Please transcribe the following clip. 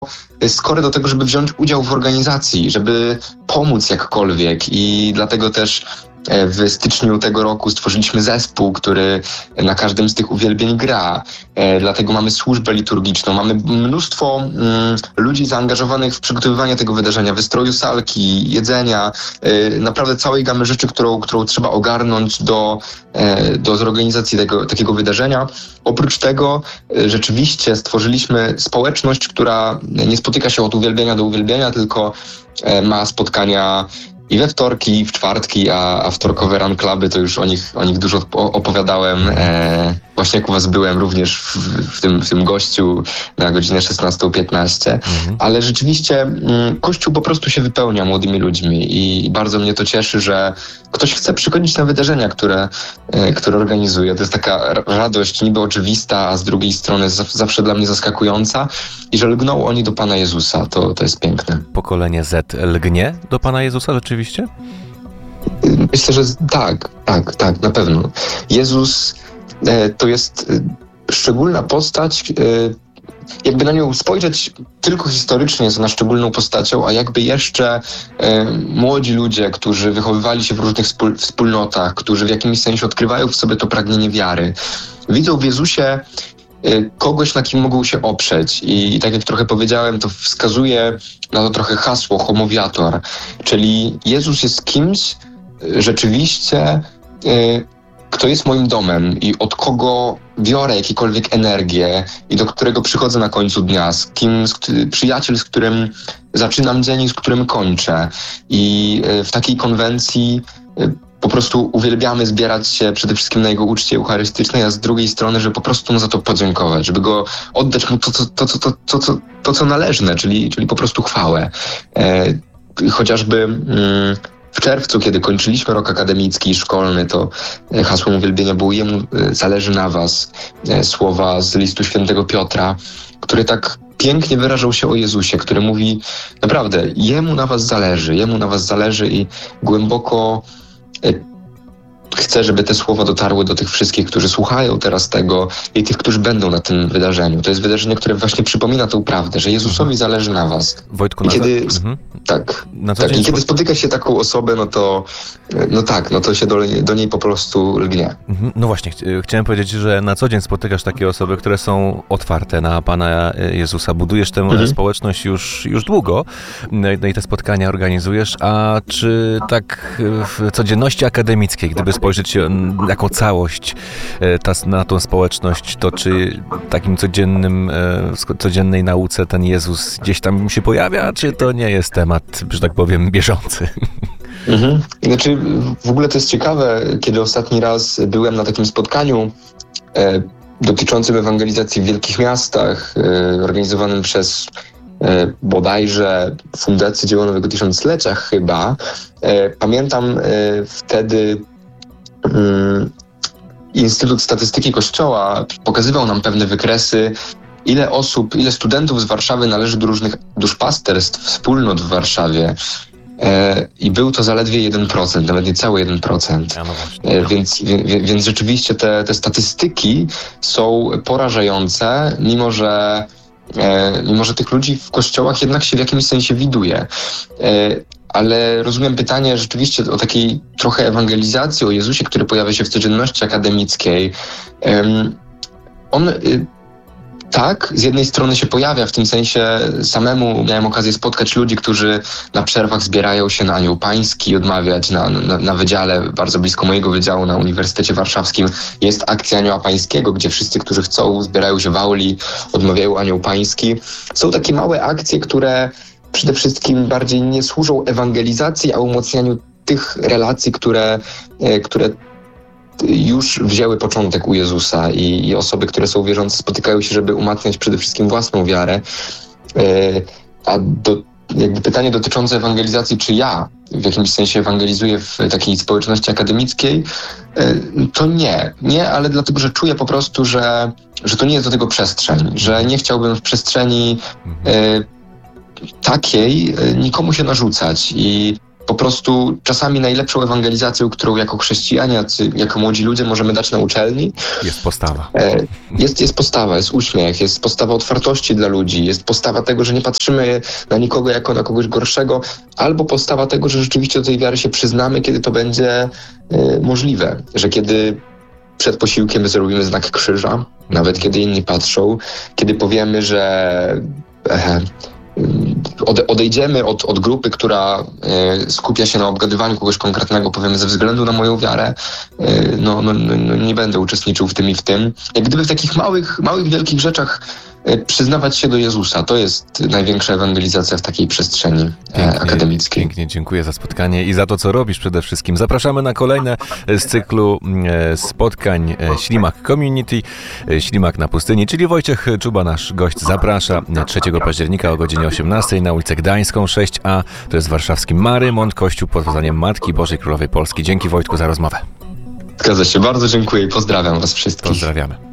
skore do tego, żeby wziąć udział w organizacji, żeby pomóc jakkolwiek i dlatego też w styczniu tego roku stworzyliśmy zespół, który na każdym z tych uwielbień gra. Dlatego mamy służbę liturgiczną, mamy mnóstwo ludzi zaangażowanych w przygotowywanie tego wydarzenia, wystroju salki, jedzenia, naprawdę całej gamy rzeczy, którą trzeba ogarnąć do zorganizacji takiego wydarzenia. Oprócz tego rzeczywiście stworzyliśmy społeczność, która nie spotyka się od uwielbienia do uwielbienia, tylko ma spotkania i we wtorki, i w czwartki, a wtorkowe run cluby, to już o nich dużo opowiadałem. Właśnie jak u was byłem również w tym gościu na godzinę 16:15. Ale rzeczywiście Kościół po prostu się wypełnia młodymi ludźmi i bardzo mnie to cieszy, że ktoś chce przychodzić na wydarzenia, które organizuje. To jest taka radość niby oczywista, a z drugiej strony zawsze dla mnie zaskakująca i że lgną oni do Pana Jezusa. To jest piękne. Pokolenie Z lgnie do Pana Jezusa rzeczywiście? Myślę, że tak, na pewno. Jezus to jest szczególna postać, jakby na nią spojrzeć tylko historycznie jest ona szczególną postacią, a jakby jeszcze młodzi ludzie, którzy wychowywali się w różnych wspólnotach, którzy w jakimś sensie odkrywają w sobie to pragnienie wiary, widzą w Jezusie kogoś, na kim mogą się oprzeć. I tak jak trochę powiedziałem, to wskazuje na to trochę hasło homo viator, czyli Jezus jest kimś rzeczywiście, kto jest moim domem i od kogo biorę jakiekolwiek energię i do którego przychodzę na końcu dnia, przyjaciel, z którym zaczynam dzień i z którym kończę. I w takiej konwencji po prostu uwielbiamy zbierać się przede wszystkim na jego uczcie eucharystycznej, a z drugiej strony, żeby po prostu mu za to podziękować, żeby go oddać mu to co należne, czyli po prostu chwałę. Chociażby w czerwcu, kiedy kończyliśmy rok akademicki i szkolny, to hasłem uwielbienia było Jemu zależy na was. Słowa z listu świętego Piotra, który tak pięknie wyrażał się o Jezusie, który mówi naprawdę, Jemu na was zależy i głęboko chcę, żeby te słowa dotarły do tych wszystkich, którzy słuchają teraz tego i tych, którzy będą na tym wydarzeniu. To jest wydarzenie, które właśnie przypomina tę prawdę, że Jezusowi zależy na was. Wojtku, kiedy spotyka się taką osobę, to się do niej po prostu lgnie. No właśnie, chciałem powiedzieć, że na co dzień spotykasz takie osoby, które są otwarte na Pana Jezusa. Budujesz tę społeczność już długo, no i te spotkania organizujesz, a czy tak w codzienności akademickiej, gdyby spojrzeć jako całość na tą społeczność, to czy takim codziennej nauce ten Jezus gdzieś tam się pojawia, czy to nie jest temat, że tak powiem, bieżący? Znaczy, w ogóle to jest ciekawe, kiedy ostatni raz byłem na takim spotkaniu dotyczącym ewangelizacji w wielkich miastach, organizowanym przez bodajże Fundację Dzieło Nowego Tysiąclecia chyba. Pamiętam wtedy Instytut Statystyki Kościoła pokazywał nam pewne wykresy, ile studentów z Warszawy należy do różnych duszpasterstw, wspólnot w Warszawie. I był to zaledwie 1%, nawet niecałe 1%. Więc rzeczywiście te statystyki są porażające, mimo że tych ludzi w kościołach jednak się w jakimś sensie widuje. Ale rozumiem pytanie rzeczywiście o takiej trochę ewangelizacji, o Jezusie, który pojawia się w codzienności akademickiej. On tak, z jednej strony się pojawia, w tym sensie samemu miałem okazję spotkać ludzi, którzy na przerwach zbierają się na Anioł Pański, odmawiać na wydziale, bardzo blisko mojego wydziału na Uniwersytecie Warszawskim jest akcja Anioła Pańskiego, gdzie wszyscy, którzy chcą, zbierają się w auli, odmawiają Anioł Pański. Są takie małe akcje, które przede wszystkim bardziej nie służą ewangelizacji, a umocnianiu tych relacji, które już wzięły początek u Jezusa i osoby, które są wierzące, spotykają się, żeby umacniać przede wszystkim własną wiarę. Jakby pytanie dotyczące ewangelizacji, czy ja w jakimś sensie ewangelizuję w takiej społeczności akademickiej, to nie, ale dlatego, że czuję po prostu, że to nie jest do tego przestrzeń, że nie chciałbym w przestrzeni takiej nikomu się narzucać i po prostu czasami najlepszą ewangelizacją, którą jako chrześcijanie, jako młodzi ludzie możemy dać na uczelni. Jest postawa. Jest postawa, jest uśmiech, jest postawa otwartości dla ludzi, jest postawa tego, że nie patrzymy na nikogo jako na kogoś gorszego, albo postawa tego, że rzeczywiście do tej wiary się przyznamy, kiedy to będzie możliwe, że kiedy przed posiłkiem zrobimy znak krzyża, nawet kiedy inni patrzą, kiedy powiemy, że odejdziemy od grupy, która skupia się na obgadywaniu kogoś konkretnego, powiemy, ze względu na moją wiarę, nie będę uczestniczył w tym i w tym. Jak gdyby w takich małych, wielkich rzeczach przyznawać się do Jezusa. To jest największa ewangelizacja w takiej przestrzeni akademickiej. Pięknie, dziękuję za spotkanie i za to, co robisz przede wszystkim. Zapraszamy na kolejne z cyklu spotkań Ślimak Community, Ślimak na pustyni, czyli Wojciech Czuba, nasz gość, zaprasza 3 października o godzinie 18 na ulicę Gdańską 6A. To jest warszawski Marymont, kościół pod wezwaniem Matki Bożej Królowej Polski. Dzięki, Wojtku, za rozmowę. Zgadza się, bardzo dziękuję i pozdrawiam was wszystkich. Pozdrawiamy.